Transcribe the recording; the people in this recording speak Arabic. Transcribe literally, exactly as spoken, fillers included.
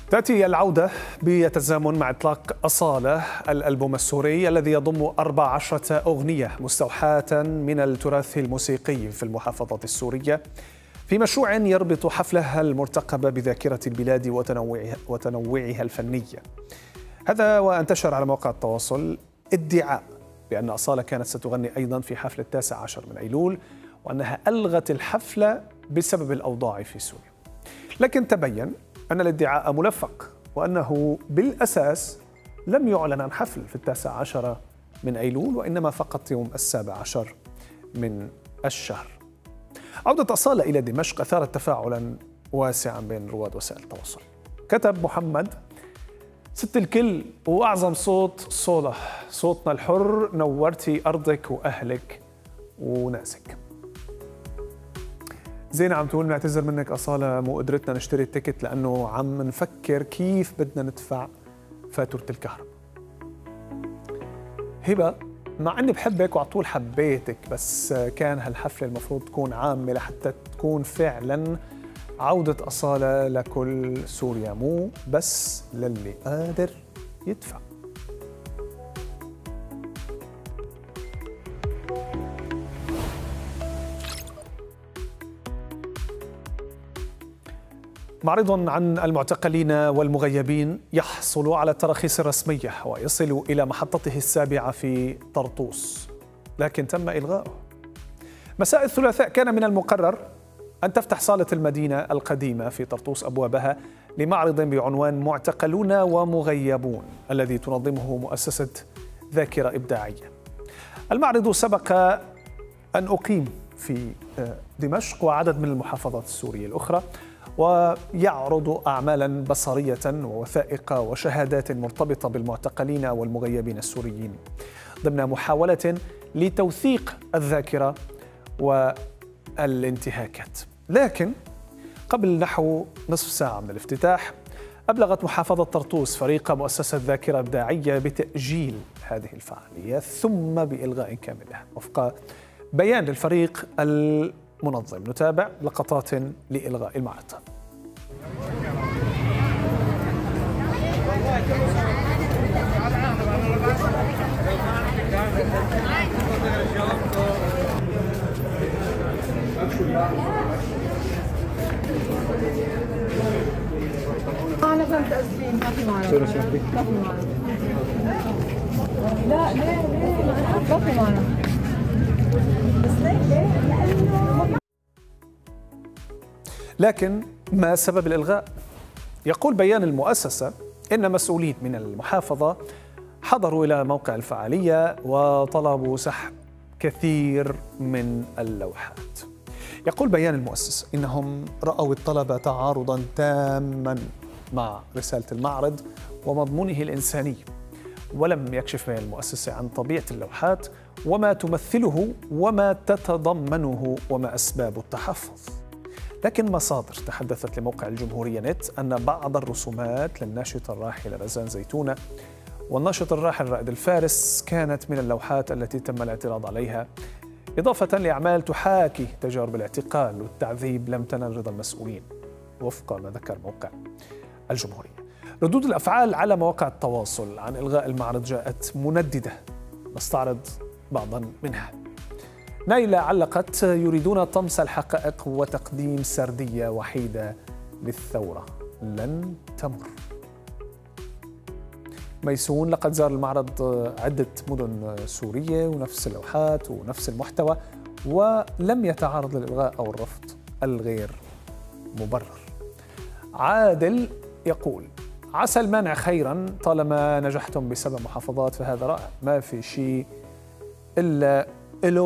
تأتي العودة بيتزامن مع إطلاق أصالة الألبوم السوري الذي يضم أربع عشرة أغنية مستوحاة من التراث الموسيقي في المحافظة السورية في مشروع يربط حفلها المرتقب بذاكرة البلاد وتنوعها, وتنوعها الفنية. هذا وانتشر على مواقع التواصل ادعاء بأن أصالة كانت ستغني أيضا في حفل التاسع عشر من أيلول وأنها ألغت الحفلة بسبب الأوضاع في سوريا، لكن تبين أن الادعاء ملفق وأنه بالأساس لم يعلن عن حفل في التاسع عشر من أيلول وإنما فقط يوم السابع عشر من الشهر. عودة أصالة إلى دمشق أثارت تفاعلا واسعا بين رواد وسائل التواصل. كتب محمد: ست الكل وأعظم صوت صولة، صوتنا الحر، نورتي أرضك وأهلك وناسك. زينة عم تقول: نعتذر منك أصالة، مو قدرتنا نشتري التيكت لأنه عم نفكر كيف بدنا ندفع فاتورة الكهرباء. هبة: مع أني بحبك وعلى طول حبيتك، بس كان هالحفلة المفروض تكون عامة لحتى تكون فعلا عودة أصالة لكل سوريا، مو بس للي قادر يدفع. معرض عن المعتقلين والمغيبين يحصل على التراخيص الرسمية ويصل إلى محطته السابعة في طرطوس، لكن تم إلغاؤه. مساء الثلاثاء كان من المقرر أن تفتح صالة المدينة القديمة في طرطوس أبوابها لمعرض بعنوان معتقلون ومغيبون الذي تنظمه مؤسسة ذاكرة إبداعية. المعرض سبق أن أقيم في دمشق وعدد من المحافظات السورية الأخرى، ويعرض أعمالا بصرية ووثائق وشهادات مرتبطة بالمعتقلين والمغيبين السوريين ضمن محاولة لتوثيق الذاكرة والانتهاكات. لكن قبل نحو نصف ساعة من الافتتاح أبلغت محافظة طرطوس فريق مؤسسة ذاكرة إبداعية بتأجيل هذه الفعالية ثم بإلغاء كاملها وفق بيان للفريق المنظم. نتابع لقطات لإلغاء المعرض. أنا فهمت قصدي ما في معرض. ما في معرض. لا ليه ليه ما في معرض. بس ليه؟ لأنه لكن ما سبب الإلغاء؟ يقول بيان المؤسسة إن مسؤولين من المحافظة حضروا إلى موقع الفعالية وطلبوا سحب كثير من اللوحات. يقول بيان المؤسسة إنهم رأوا الطلب تعارضا تاما مع رسالة المعرض ومضمونه الإنساني، ولم يكشف بيان المؤسسة عن طبيعة اللوحات وما تمثله وما تتضمنه وما أسباب التحفظ. لكن مصادر تحدثت لموقع الجمهورية نت أن بعض الرسومات للناشط الراحل رزان زيتونة والناشط الراحل رائد الفارس كانت من اللوحات التي تم الاعتراض عليها، إضافة لأعمال تحاكي تجارب الاعتقال والتعذيب لم تنل رضا المسؤولين وفق ما ذكر موقع الجمهورية. ردود الأفعال على مواقع التواصل عن إلغاء المعرض جاءت منددة، نستعرض بعضا منها. نايلة علقت: يريدون طمس الحقائق وتقديم سردية وحيدة للثورة لن تمر. ميسون: لقد زار المعرض عدة مدن سورية ونفس اللوحات ونفس المحتوى ولم يتعرض للإلغاء أو الرفض الغير مبرر. عادل يقول: عسى المانع خيرا طالما نجحتم بسبع محافظات فهذا رائع، ما في شيء إلا إله